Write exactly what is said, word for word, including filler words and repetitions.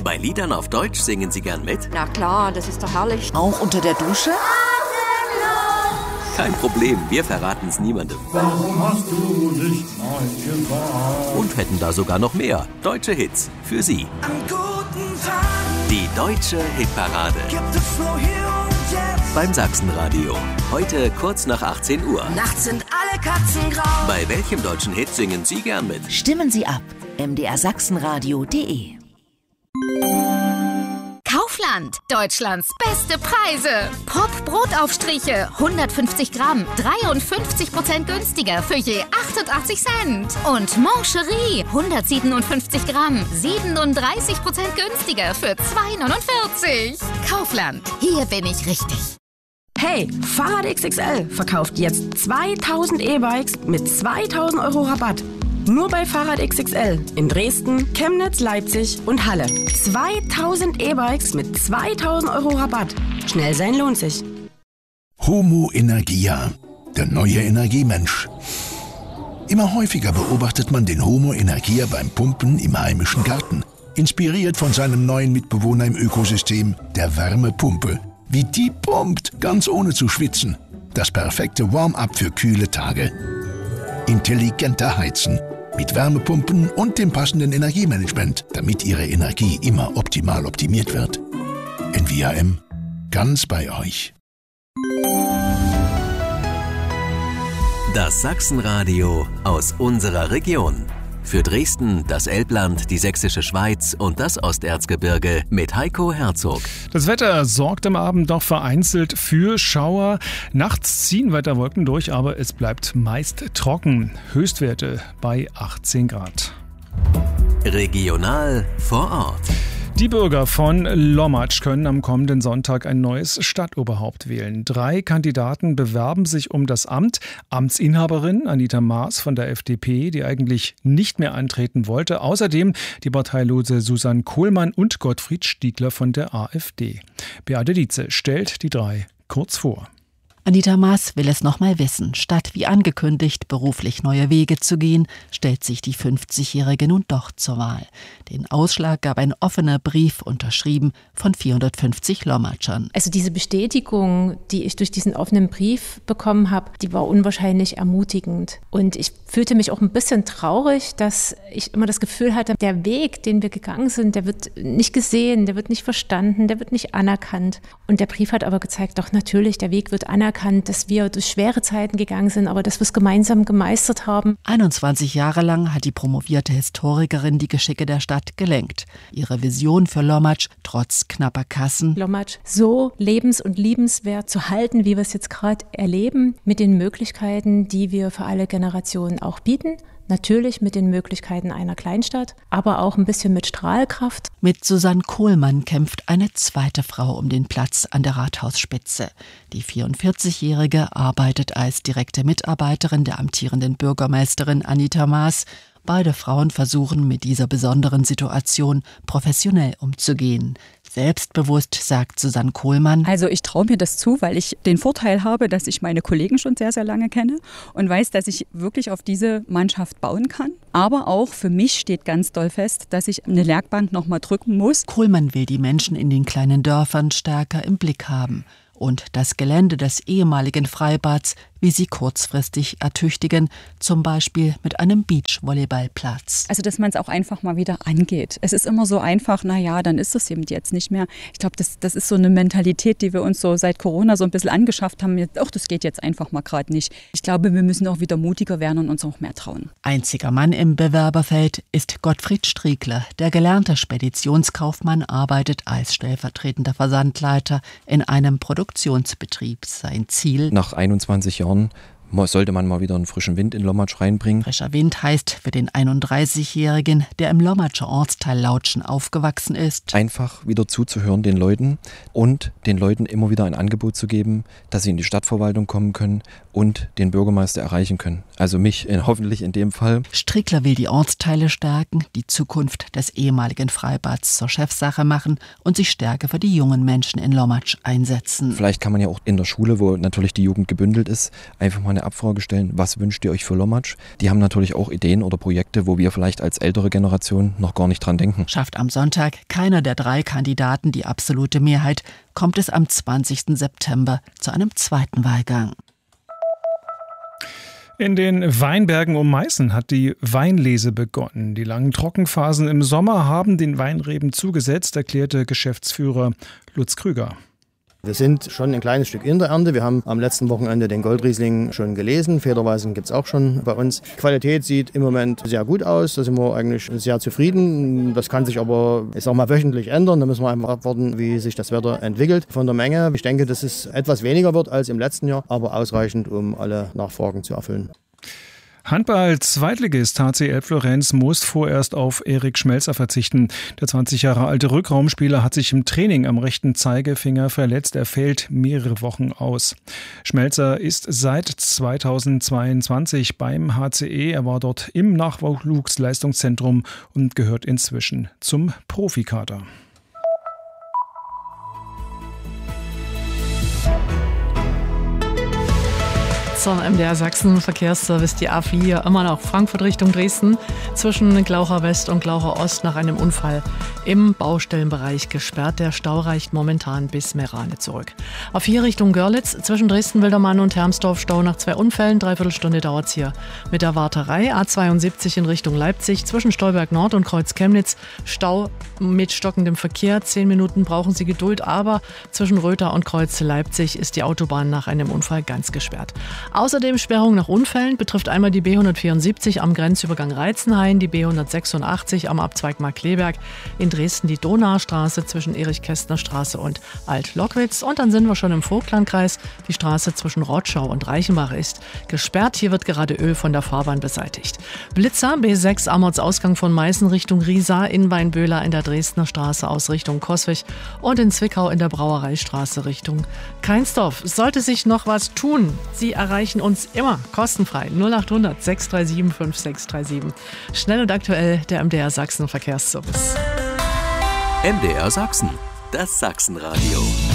Bei Liedern auf Deutsch singen Sie gern mit? Na klar, das ist doch herrlich. Auch unter der Dusche? Kein Problem, wir verraten es niemandem. Warum hast du nicht Nein gesagt? Und hätten da sogar noch mehr deutsche Hits für Sie. An guten Tagen Die Deutsche Hitparade. gibt es nur hier und jetzt. Beim Sachsenradio. Heute kurz nach achtzehn Uhr. Nachts sind alle Katzen grau. Bei welchem deutschen Hit singen Sie gern mit? Stimmen Sie ab. m d r sachsenradio punkt d e Kaufland, Deutschlands beste Preise. Pop-Brotaufstriche, hundertfünfzig Gramm, dreiundfünfzig Prozent günstiger für je achtundachtzig Cent. Und Mancherie, hundertsiebenundfünfzig Gramm, siebenunddreißig Prozent günstiger für zwei neunundvierzig. Kaufland, hier bin ich richtig. Hey, Fahrrad X X L verkauft jetzt zweitausend E-Bikes mit zweitausend Euro Rabatt. Nur bei Fahrrad X X L in Dresden, Chemnitz, Leipzig und Halle. zweitausend E-Bikes mit zweitausend Euro Rabatt. Schnell sein lohnt sich. Homo Energia, der neue Energiemensch. Immer häufiger beobachtet man den Homo Energia beim Pumpen im heimischen Garten. Inspiriert von seinem neuen Mitbewohner im Ökosystem, der Wärmepumpe. Wie die pumpt, ganz ohne zu schwitzen. Das perfekte Warm-up für kühle Tage. Intelligenter Heizen. Mit Wärmepumpen und dem passenden Energiemanagement, damit Ihre Energie immer optimal optimiert wird. N V A M, ganz bei euch. Das Sachsenradio aus unserer Region. Für Dresden, das Elbland, die Sächsische Schweiz und das Osterzgebirge mit Heiko Herzog. Das Wetter sorgt am Abend doch vereinzelt für Schauer. Nachts ziehen Wetterwolken durch, aber es bleibt meist trocken. Höchstwerte bei achtzehn Grad. Regional vor Ort. Die Bürger von Lommatsch können am kommenden Sonntag ein neues Stadtoberhaupt wählen. Drei Kandidaten bewerben sich um das Amt. Amtsinhaberin Anita Maas von der F D P, die eigentlich nicht mehr antreten wollte. Außerdem die parteilose Susanne Kohlmann und Gottfried Stiegler von der AfD. Beate Dietze stellt die drei kurz vor. Anita Maas will es noch mal wissen. Statt wie angekündigt beruflich neue Wege zu gehen, stellt sich die fünfzigjährige nun doch zur Wahl. Den Ausschlag gab ein offener Brief, unterschrieben von vierhundertfünfzig Lommatschern. Also diese Bestätigung, die ich durch diesen offenen Brief bekommen habe, die war unwahrscheinlich ermutigend. Und ich fühlte mich auch ein bisschen traurig, dass ich immer das Gefühl hatte, der Weg, den wir gegangen sind, der wird nicht gesehen, der wird nicht verstanden, der wird nicht anerkannt. Und der Brief hat aber gezeigt, doch natürlich, der Weg wird anerkannt, dass wir durch schwere Zeiten gegangen sind, aber dass wir es gemeinsam gemeistert haben. einundzwanzig Jahre lang hat die promovierte Historikerin die Geschicke der Stadt gelenkt. Ihre Vision für Lommatsch, trotz knapper Kassen, Lommatsch so lebens- und liebenswert zu halten, wie wir es jetzt gerade erleben, mit den Möglichkeiten, die wir für alle Generationen auch bieten. Natürlich mit den Möglichkeiten einer Kleinstadt, aber auch ein bisschen mit Strahlkraft. Mit Susanne Kohlmann kämpft eine zweite Frau um den Platz an der Rathausspitze. Die vierundvierzigjährige arbeitet als direkte Mitarbeiterin der amtierenden Bürgermeisterin Anita Maas. Beide Frauen versuchen, mit dieser besonderen Situation professionell umzugehen. Selbstbewusst sagt Susanne Kohlmann: Also ich traue mir das zu, weil ich den Vorteil habe, dass ich meine Kollegen schon sehr, sehr lange kenne und weiß, dass ich wirklich auf diese Mannschaft bauen kann. Aber auch für mich steht ganz doll fest, dass ich eine Werkbank noch mal drücken muss. Kohlmann will die Menschen in den kleinen Dörfern stärker im Blick haben und das Gelände des ehemaligen Freibads wie sie kurzfristig ertüchtigen, zum Beispiel mit einem Beachvolleyballplatz. Also, dass man es auch einfach mal wieder angeht. Es ist immer so einfach, na ja, dann ist es eben jetzt nicht mehr. Ich glaube, das, das ist so eine Mentalität, die wir uns so seit Corona so ein bisschen angeschafft haben. Ach, das geht jetzt einfach mal gerade nicht. Ich glaube, wir müssen auch wieder mutiger werden und uns auch mehr trauen. Einziger Mann im Bewerberfeld ist Gottfried Stiegler. Der gelernte Speditionskaufmann arbeitet als stellvertretender Versandleiter in einem Produktionsbetrieb. Sein Ziel: Nach einundzwanzig Jahren sollte man mal wieder einen frischen Wind in Lommatsch reinbringen. Frischer Wind heißt für den einunddreißigjährigen, der im Lommatscher Ortsteil Lautschen aufgewachsen ist: Einfach wieder zuzuhören den Leuten und den Leuten immer wieder ein Angebot zu geben, dass sie in die Stadtverwaltung kommen können und den Bürgermeister erreichen können. Also mich in, hoffentlich in dem Fall. Strickler will die Ortsteile stärken, die Zukunft des ehemaligen Freibads zur Chefsache machen und sich stärker für die jungen Menschen in Lommatsch einsetzen. Vielleicht kann man ja auch in der Schule, wo natürlich die Jugend gebündelt ist, einfach mal eine Abfrage stellen, was wünscht ihr euch für Lommatsch? Die haben natürlich auch Ideen oder Projekte, wo wir vielleicht als ältere Generation noch gar nicht dran denken. Schafft am Sonntag keiner der drei Kandidaten die absolute Mehrheit, kommt es am zwanzigsten September zu einem zweiten Wahlgang. In den Weinbergen um Meißen hat die Weinlese begonnen. Die langen Trockenphasen im Sommer haben den Weinreben zugesetzt, erklärte Geschäftsführer Lutz Krüger. Wir sind schon ein kleines Stück in der Ernte. Wir haben am letzten Wochenende den Goldriesling schon gelesen. Federweisen gibt es auch schon bei uns. Die Qualität sieht im Moment sehr gut aus. Da sind wir eigentlich sehr zufrieden. Das kann sich aber, ich sag mal, wöchentlich ändern. Da müssen wir einfach abwarten, wie sich das Wetter entwickelt. Von der Menge, ich denke, dass es etwas weniger wird als im letzten Jahr, aber ausreichend, um alle Nachfragen zu erfüllen. Handball-Zweitligist H C Elbflorenz muss vorerst auf Erik Schmelzer verzichten. Der zwanzig Jahre alte Rückraumspieler hat sich im Training am rechten Zeigefinger verletzt. Er fällt mehrere Wochen aus. Schmelzer ist seit zweitausendzweiundzwanzig beim H C E. Er war dort im Nachwuchsleistungszentrum und gehört inzwischen zum Profikader. Zum M D R Sachsen Verkehrsservice, die A vier, immer noch Frankfurt Richtung Dresden, zwischen Glaucher West und Glaucher Ost nach einem Unfall im Baustellenbereich gesperrt. Der Stau reicht momentan bis Meerane zurück. A vier Richtung Görlitz, zwischen Dresden-Wildermann und Hermsdorf Stau nach zwei Unfällen. Dreiviertelstunde dauert es hier mit der Warterei. A zweiundsiebzig in Richtung Leipzig, zwischen Stolberg Nord und Kreuz Chemnitz. Stau mit stockendem Verkehr. Zehn Minuten brauchen Sie Geduld, aber zwischen Röther und Kreuz Leipzig ist die Autobahn nach einem Unfall ganz gesperrt. Außerdem Sperrung nach Unfällen betrifft einmal die B hundertvierundsiebzig am Grenzübergang Reizenhain, die B hundertsechsundachtzig am Abzweig Markkleeberg, in Dresden die Donaustraße zwischen Erich-Kästner-Straße und Alt-Lockwitz. Und dann sind wir schon im Vogtlandkreis. Die Straße zwischen Rotschau und Reichenbach ist gesperrt. Hier wird gerade Öl von der Fahrbahn beseitigt. Blitzer B sechs am Ortsausgang von Meißen Richtung Riesa, in Weinböhler in der Dresdner Straße aus Richtung Coswig und in Zwickau in der Brauereistraße Richtung Keinsdorf. Sollte sich noch was tun, Sie erreichen uns immer kostenfrei null acht hundert sechs drei sieben fünf sechs drei sieben. Schnell und aktuell der M D R Sachsen Verkehrsservice. M D R Sachsen, das Sachsenradio.